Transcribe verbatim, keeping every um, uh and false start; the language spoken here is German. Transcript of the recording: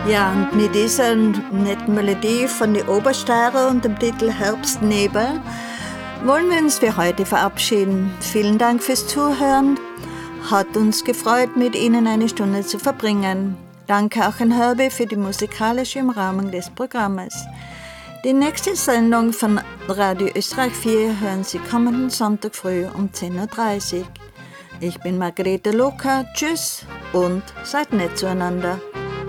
Ja, und mit dieser netten Melodie von die Obersteirer und dem Titel Herbstnebel wollen wir uns für heute verabschieden. Vielen Dank fürs Zuhören. Hat uns gefreut, mit Ihnen eine Stunde zu verbringen. Danke auch an Herbie für die musikalische Umrahmung des Programmes. Die nächste Sendung von Radio Österreich vier hören Sie kommenden Sonntag früh um zehn Uhr dreißig. Ich bin Margarete Lucker. Tschüss und seid nett zueinander.